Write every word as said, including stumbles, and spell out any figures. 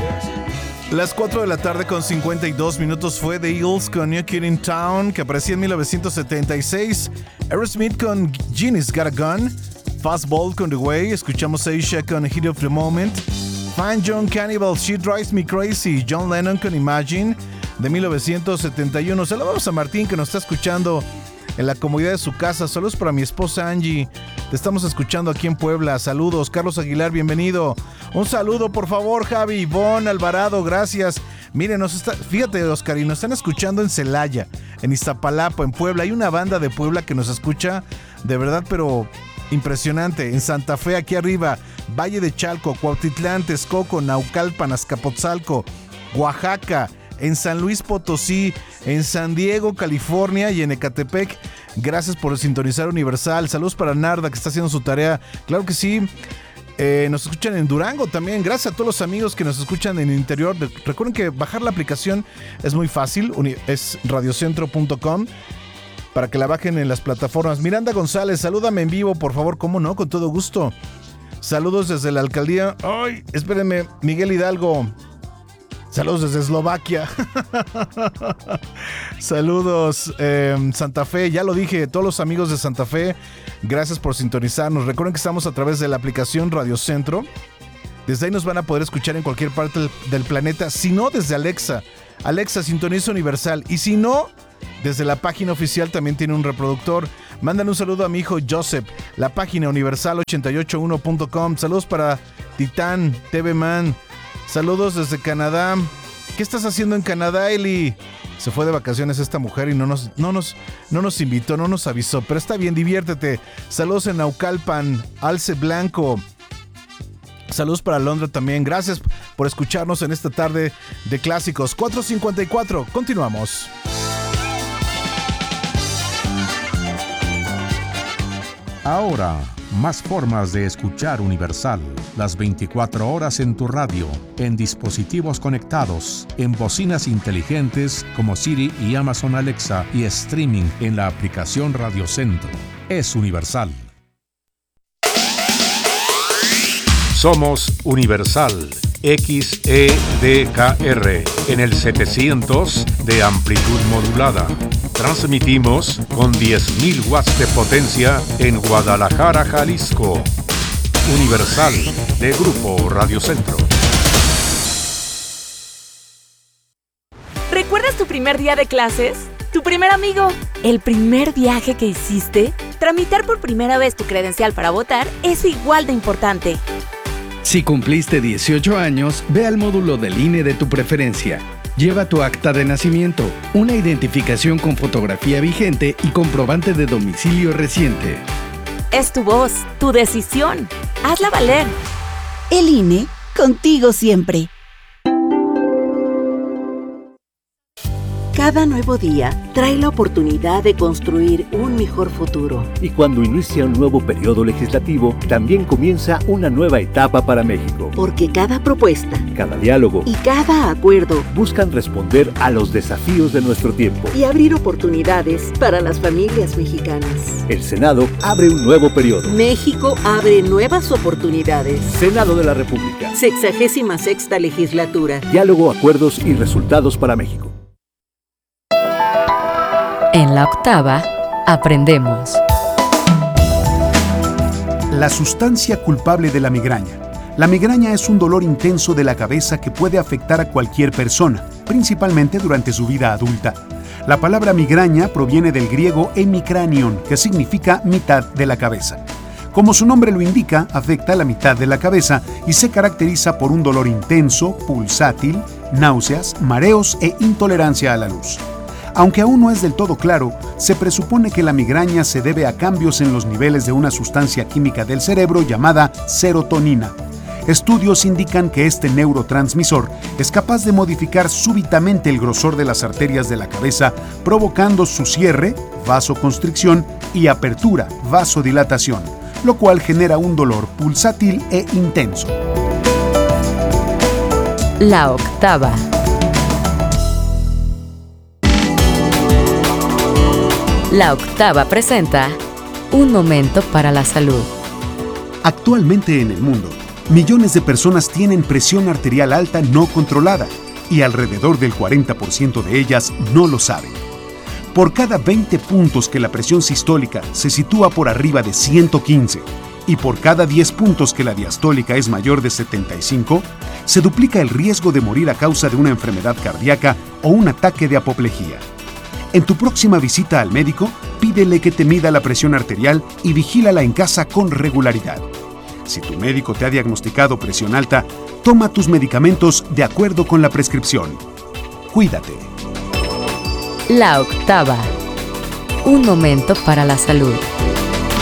Las cuatro de la tarde con cincuenta y dos minutos fue The Eagles con New Kid in Town, que aparecía en mil novecientos setenta y seis. Aerosmith con Genie's Got a Gun. Fastball con The Way. Escuchamos Aisha con Heat of the Moment. Fine John Cannibal, She Drives Me Crazy. John Lennon con Imagine de mil novecientos setenta y uno. Saludamos a Martín, que nos está escuchando en la comodidad de su casa. Saludos para mi esposa Angie. Te estamos escuchando aquí en Puebla. Saludos. Carlos Aguilar, bienvenido. Un saludo, por favor, Javi, Ivonne, Alvarado, gracias. Miren, nos está, fíjate, Oscar, y nos están escuchando en Celaya, en Iztapalapa, en Puebla. Hay una banda de Puebla que nos escucha, de verdad, pero impresionante. En Santa Fe, aquí arriba, Valle de Chalco, Cuautitlán, Texcoco, Naucalpan, Azcapotzalco, Oaxaca, en San Luis Potosí, en San Diego, California y en Ecatepec. Gracias por sintonizar Universal. Saludos para Narda, que está haciendo su tarea. Claro que sí. Eh, nos escuchan en Durango también. Gracias a todos los amigos que nos escuchan en el interior. De, recuerden que bajar la aplicación es muy fácil. Uni, es radiocentro punto com para que la bajen en las plataformas. Miranda González, salúdame en vivo, por favor. ¿Cómo no? Con todo gusto. Saludos desde la alcaldía. Ay, espérenme, Miguel Hidalgo. Saludos desde Eslovaquia. Saludos, eh, Santa Fe. Ya lo dije, todos los amigos de Santa Fe, gracias por sintonizarnos. Recuerden que estamos a través de la aplicación Radio Centro. Desde ahí nos van a poder escuchar en cualquier parte del, del planeta. Si no, desde Alexa. Alexa, sintoniza Universal. Y si no, desde la página oficial también tiene un reproductor. Mandan un saludo a mi hijo Joseph. La página universal ochenta y ocho uno punto com. Saludos para Titán, T V Man. Saludos desde Canadá. ¿Qué estás haciendo en Canadá, Eli? Se fue de vacaciones esta mujer y no nos, no nos, no nos invitó, no nos avisó. Pero está bien, diviértete. Saludos en Naucalpan, Alce Blanco. Saludos para Londra también. Gracias por escucharnos en esta tarde de clásicos. cuatro cincuenta y cuatro. Continuamos. Ahora, más formas de escuchar Universal. Las veinticuatro horas en tu radio, en dispositivos conectados, en bocinas inteligentes como Siri y Amazon Alexa y streaming en la aplicación Radio Centro. Es Universal. Somos Universal X E D K R en el setecientos de amplitud modulada. Transmitimos con diez mil watts de potencia en Guadalajara, Jalisco. Universal, de Grupo Radio Centro. ¿Recuerdas tu primer día de clases? ¿Tu primer amigo? ¿El primer viaje que hiciste? Tramitar por primera vez tu credencial para votar es igual de importante. Si cumpliste dieciocho años, ve al módulo del I N E de tu preferencia. Lleva tu acta de nacimiento, una identificación con fotografía vigente y comprobante de domicilio reciente. Es tu voz, tu decisión. Hazla valer. El I N E, contigo siempre. Cada nuevo día trae la oportunidad de construir un mejor futuro. Y cuando inicia un nuevo periodo legislativo, también comienza una nueva etapa para México. Porque cada propuesta, cada diálogo y cada acuerdo buscan responder a los desafíos de nuestro tiempo y abrir oportunidades para las familias mexicanas. El Senado abre un nuevo periodo. México abre nuevas oportunidades. Senado de la República. Sexagésima sexta legislatura. Diálogo, acuerdos y resultados para México. En la octava, aprendemos. La sustancia culpable de la migraña. La migraña es un dolor intenso de la cabeza que puede afectar a cualquier persona, principalmente durante su vida adulta. La palabra migraña proviene del griego hemicranion, que significa mitad de la cabeza. Como su nombre lo indica, afecta la mitad de la cabeza y se caracteriza por un dolor intenso, pulsátil, náuseas, mareos e intolerancia a la luz. Aunque aún no es del todo claro, se presupone que la migraña se debe a cambios en los niveles de una sustancia química del cerebro llamada serotonina. Estudios indican que este neurotransmisor es capaz de modificar súbitamente el grosor de las arterias de la cabeza, provocando su cierre, vasoconstricción, y apertura, vasodilatación, lo cual genera un dolor pulsátil e intenso. La octava. La octava presenta Un momento para la salud. Actualmente en el mundo, Millones de personas tienen presión arterial alta no controlada y alrededor del cuarenta por ciento de ellas no lo saben. Por cada veinte puntos que la presión sistólica se sitúa por arriba de ciento quince y por cada diez puntos que la diastólica es mayor de setenta y cinco, se duplica el riesgo de morir a causa de una enfermedad cardíaca o un ataque de apoplejía. En tu próxima visita al médico, pídele que te mida la presión arterial y vigílala en casa con regularidad. Si tu médico te ha diagnosticado presión alta, toma tus medicamentos de acuerdo con la prescripción. Cuídate. La Octava. Un momento para la salud.